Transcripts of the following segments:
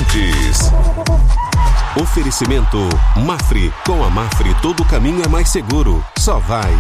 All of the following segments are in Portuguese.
Bandeirantes. Oferecimento Mafre. Com a Mafre, todo caminho é mais seguro. Só vai.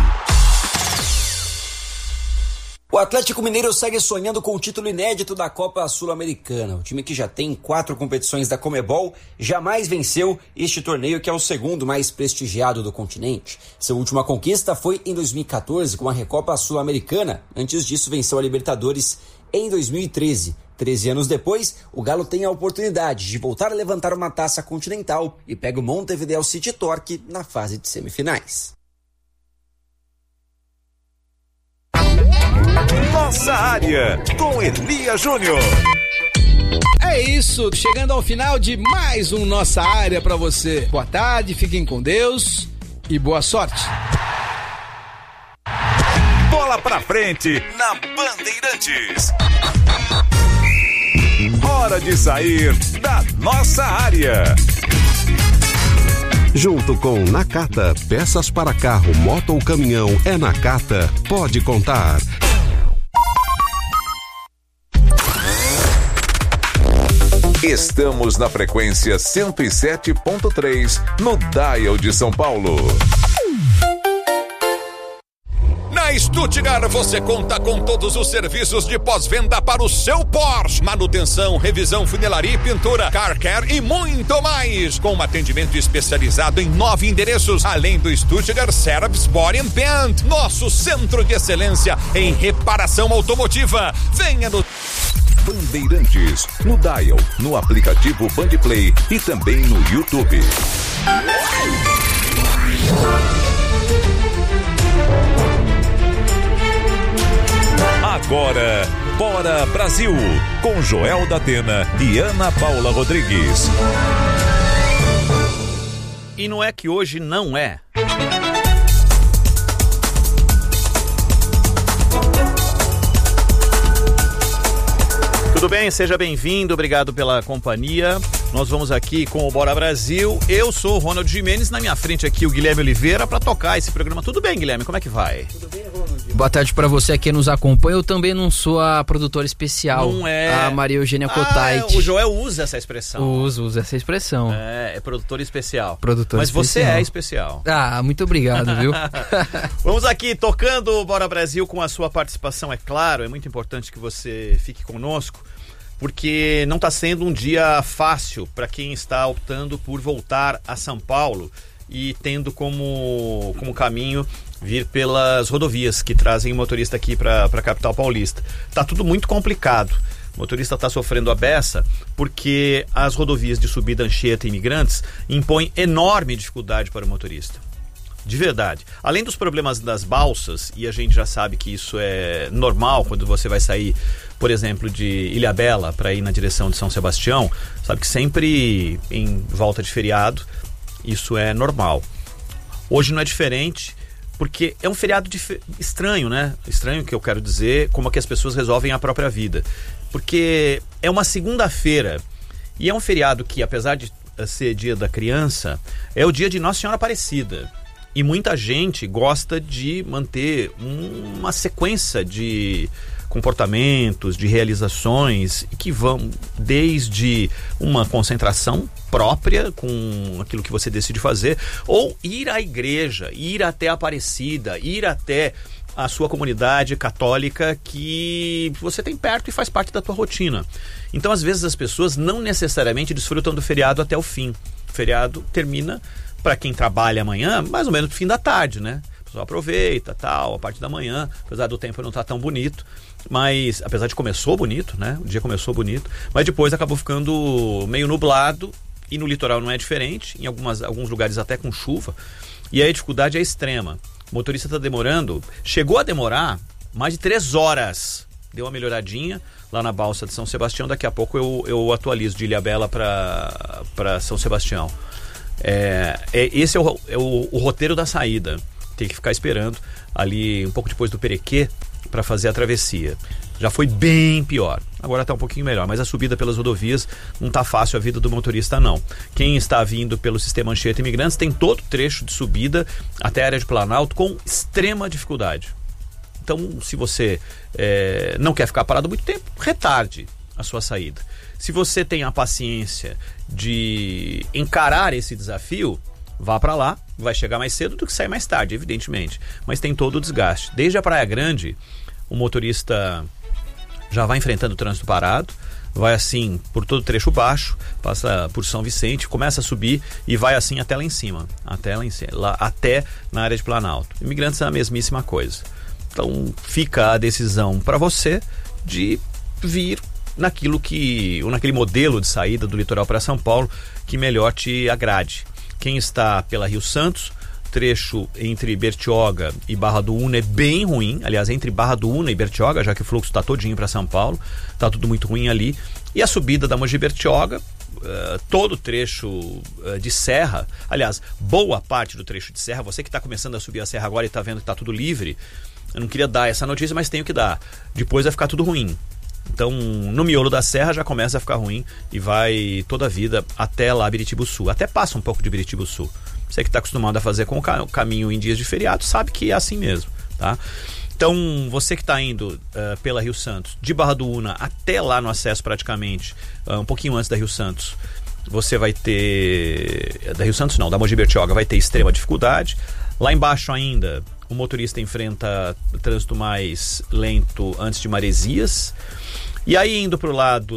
O Atlético Mineiro segue sonhando com o título inédito da Copa Sul-Americana. O time que já tem 4 competições da Conmebol jamais venceu este torneio, que é o segundo mais prestigiado do continente. Sua última conquista foi em 2014 com a Recopa Sul-Americana. Antes disso, venceu a Libertadores em 2013. 13 anos depois, o Galo tem a oportunidade de voltar a levantar uma taça continental e pega o Montevideo City Torque na fase de semifinais. Nossa Área, com Elias Júnior. É isso, chegando ao final de mais um Nossa Área pra você. Boa tarde, fiquem com Deus e boa sorte. Bola pra frente na Bandeirantes. Hora de sair da Nossa Área. Junto com Nakata, peças para carro, moto ou caminhão, é Nakata. Pode contar. Estamos na frequência 107.3 no Dial de São Paulo. Na Stuttgart você conta com todos os serviços de pós-venda para o seu Porsche. Manutenção, revisão, funilaria e pintura, car care e muito mais. Com um atendimento especializado em 9 endereços, além do Stuttgart Service Body and Paint, nosso centro de excelência em reparação automotiva. Venha no Bandeirantes, no Dial, no aplicativo Bandplay e também no YouTube. Agora, Bora Brasil, com Joel da Atena e Ana Paula Rodrigues. E não é que hoje não é. Tudo bem? Seja bem-vindo, obrigado pela companhia. Nós vamos aqui com o Bora Brasil. Eu sou o Ronald Gimenez, na minha frente aqui o Guilherme Oliveira para tocar esse programa. Tudo bem, Guilherme? Como é que vai? Tudo bem, Ronald? Boa tarde para você que nos acompanha. Eu também não sou a produtora especial. Não é? A Maria Eugênia Cotait. O Joel usa essa expressão. Uso essa expressão. É produtor especial. Produtor especial. Mas você é especial. Ah, muito obrigado, viu? Vamos aqui tocando o Bora Brasil com a sua participação, é claro. É muito importante que você fique conosco, porque não está sendo um dia fácil para quem está optando por voltar a São Paulo e tendo como caminho vir pelas rodovias que trazem o motorista aqui para a capital paulista. Está tudo muito complicado. O motorista está sofrendo a beça porque as rodovias de subida Anchieta e Imigrantes impõem enorme dificuldade para o motorista. De verdade. Além dos problemas das balsas, e a gente já sabe que isso é normal quando você vai sair, por exemplo, de Ilhabela para ir na direção de São Sebastião, sabe que sempre em volta de feriado isso é normal. Hoje não é diferente, porque é um feriado estranho, né? Estranho, que eu quero dizer, como é que as pessoas resolvem a própria vida. Porque é uma segunda-feira e é um feriado que, apesar de ser dia da criança, é o dia de Nossa Senhora Aparecida. E muita gente gosta de manter uma sequência de comportamentos, de realizações que vão desde uma concentração própria com aquilo que você decide fazer, ou ir à igreja, ir até a Aparecida, ir até a sua comunidade católica que você tem perto e faz parte da tua rotina. Então, às vezes, as pessoas não necessariamente desfrutam do feriado até o fim. O feriado termina, para quem trabalha amanhã, mais ou menos no fim da tarde, né? A pessoa aproveita, tal, a parte da manhã, apesar do tempo não estar tão bonito, mas apesar de começou bonito, né? O dia começou bonito, mas depois acabou ficando meio nublado, e no litoral não é diferente, em alguns lugares até com chuva, e aí a dificuldade é extrema. O motorista está demorando, chegou a demorar mais de 3 horas. Deu uma melhoradinha lá na balsa de São Sebastião, daqui a pouco eu atualizo de Ilhabela para São Sebastião. Esse é o roteiro da saída. Tem que ficar esperando ali um pouco depois do Perequê para fazer a travessia. Já foi bem pior, agora está um pouquinho melhor, mas a subida pelas rodovias não está fácil a vida do motorista, não. Quem está vindo pelo sistema Anchieta Imigrantes tem todo o trecho de subida até a área de Planalto com extrema dificuldade. Então, se você não quer ficar parado muito tempo, retarde a sua saída. Se você tem a paciência de encarar esse desafio, vá para lá, vai chegar mais cedo do que sair mais tarde, evidentemente. Mas tem todo o desgaste. Desde a Praia Grande, o motorista já vai enfrentando o trânsito parado, vai assim por todo o trecho baixo, passa por São Vicente, começa a subir e vai assim até lá em cima, até na área de Planalto. Imigrantes é a mesmíssima coisa. Então fica a decisão para você de vir naquele modelo de saída do litoral para São Paulo que melhor te agrade. Quem está pela Rio Santos, trecho entre Bertioga e Barra do Una é bem ruim. Aliás, entre Barra do Una e Bertioga, já que o fluxo está todinho para São Paulo, está tudo muito ruim ali. E a subida da Mogi Bertioga, todo o trecho de serra, aliás, boa parte do trecho de serra, você que está começando a subir a serra agora e está vendo que está tudo livre, eu não queria dar essa notícia, mas tenho que dar. Depois vai ficar tudo ruim. Então, no miolo da serra já começa a ficar ruim e vai toda a vida até lá Biritibu-Sul. Até passa um pouco de Biritibu-Sul. Você que está acostumado a fazer com o caminho em dias de feriado sabe que é assim mesmo, tá? Então, você que está indo pela Rio Santos, de Barra do Una até lá no acesso praticamente, um pouquinho antes da Rio Santos, você vai ter... Da Rio Santos não, da Mogi Bertioga vai ter extrema dificuldade. Lá embaixo ainda, o motorista enfrenta trânsito mais lento antes de Maresias. E aí, indo para o lado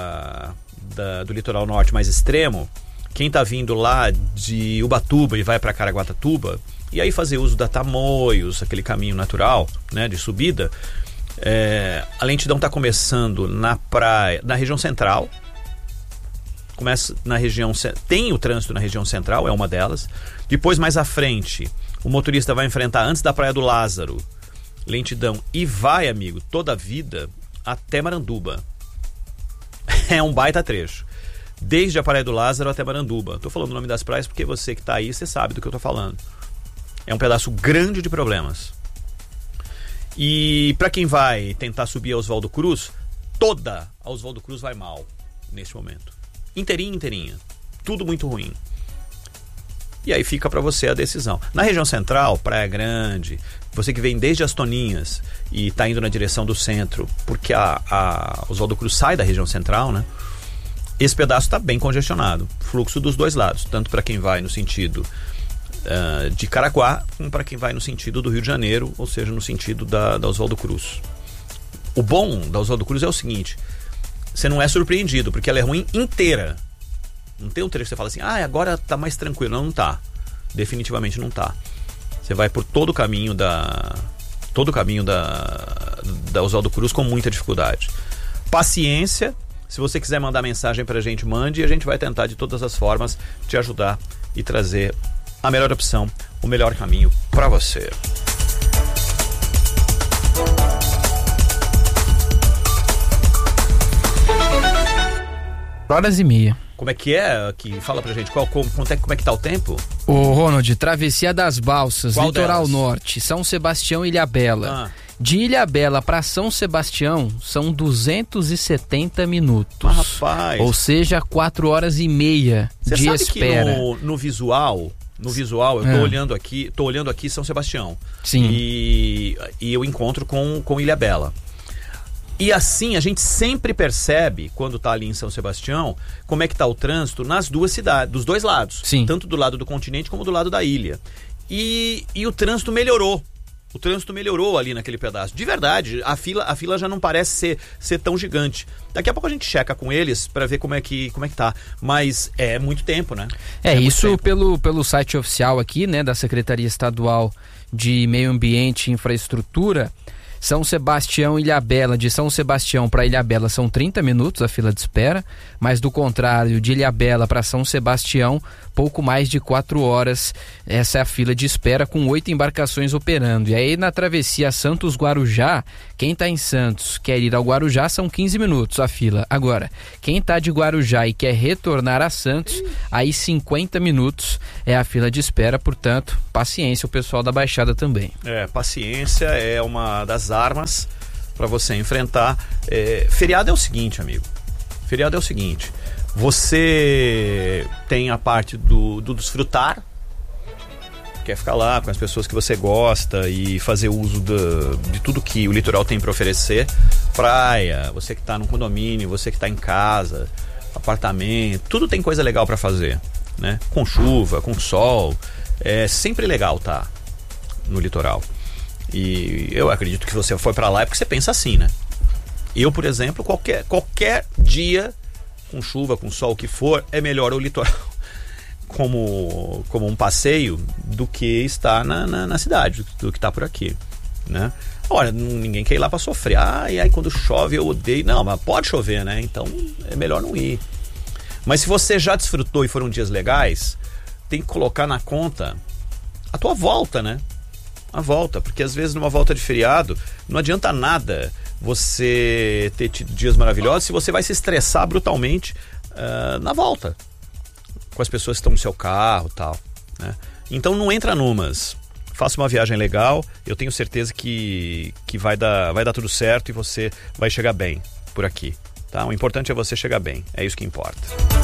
do litoral norte mais extremo, quem está vindo lá de Ubatuba e vai para Caraguatatuba, e aí fazer uso da Tamoios, aquele caminho natural, né, de subida, a lentidão está começando na região central. Começa na região... Tem o trânsito na região central, é uma delas. Depois, mais à frente, o motorista vai enfrentar, antes da Praia do Lázaro, lentidão, e vai, amigo, toda a vida até Maranduba. É um baita trecho. Desde a Praia do Lázaro até Maranduba. Estou falando o nome das praias porque você que está aí, você sabe do que eu estou falando. É um pedaço grande de problemas. E para quem vai tentar subir a Oswaldo Cruz, toda a Oswaldo Cruz vai mal neste momento. Inteirinha. Tudo muito ruim. E aí fica para você a decisão. Na região central, Praia Grande, você que vem desde as Toninhas e está indo na direção do centro, porque a Oswaldo Cruz sai da região central, né? Esse pedaço está bem congestionado. Fluxo dos dois lados, tanto para quem vai no sentido de Caraguá, como para quem vai no sentido do Rio de Janeiro, ou seja, no sentido da Oswaldo Cruz. O bom da Oswaldo Cruz é o seguinte: você não é surpreendido, porque ela é ruim inteira. Não tem um trecho que você fala assim, agora tá mais tranquilo. Não tá. Definitivamente não tá. Você vai por todo o caminho da Oswaldo Cruz com muita dificuldade. Paciência. Se você quiser mandar mensagem pra gente, mande, e a gente vai tentar de todas as formas te ajudar e trazer a melhor opção, o melhor caminho para você. Horas e meia. Como é que é? Fala pra gente, como é que tá o tempo? Ô, Ronald, Travessia das Balsas, Qual Litoral delas? Norte, São Sebastião e Ilhabela. De Ilhabela para São Sebastião são 270 minutos. Rapaz. Ou seja, 4 horas e meia de espera. Que no visual, eu tô olhando aqui São Sebastião. Sim. E eu encontro com Ilhabela. E assim, a gente sempre percebe, quando tá ali em São Sebastião, como é que tá o trânsito nas duas cidades, dos dois lados. Sim. Tanto do lado do continente como do lado da ilha. E o trânsito melhorou. O trânsito melhorou ali naquele pedaço. De verdade, a fila já não parece ser tão gigante. Daqui a pouco a gente checa com eles para ver como é que tá. Mas é muito tempo, né? Isso pelo site oficial aqui, né, da Secretaria Estadual de Meio Ambiente e Infraestrutura. São Sebastião e Ilhabela, de São Sebastião para Ilhabela são 30 minutos a fila de espera, mas do contrário, de Ilhabela para São Sebastião, pouco mais de 4 horas, essa é a fila de espera com 8 embarcações operando. E aí na travessia Santos-Guarujá, quem está em Santos quer ir ao Guarujá são 15 minutos a fila. Agora, quem está de Guarujá e quer retornar a Santos, aí 50 minutos é a fila de espera, portanto, paciência o pessoal da Baixada também. Paciência é uma das armas para você enfrentar. Feriado é o seguinte, amigo. Feriado é o seguinte. Você tem a parte do desfrutar, quer ficar lá com as pessoas que você gosta e fazer uso de tudo que o litoral tem para oferecer, praia, você que está no condomínio, você que está em casa, apartamento, tudo tem coisa legal para fazer, né? Com chuva, com sol, é sempre legal estar no litoral. E eu acredito que você foi para lá é porque você pensa assim, né? Eu, por exemplo, qualquer dia, com chuva, com sol, o que for, é melhor o litoral como um passeio do que estar na cidade, do que estar por aqui, né? Olha, ninguém quer ir lá para sofrer. E aí quando chove eu odeio. Não, mas pode chover, né? Então é melhor não ir. Mas se você já desfrutou e foram dias legais, tem que colocar na conta a tua volta, né? A volta, porque às vezes numa volta de feriado não adianta nada você ter tido dias maravilhosos se você vai se estressar brutalmente na volta com as pessoas que estão no seu carro e tal, né? Então não entra numas, faça uma viagem legal, eu tenho certeza que vai dar tudo certo e você vai chegar bem por aqui, tá? O importante é você chegar bem, é isso que importa.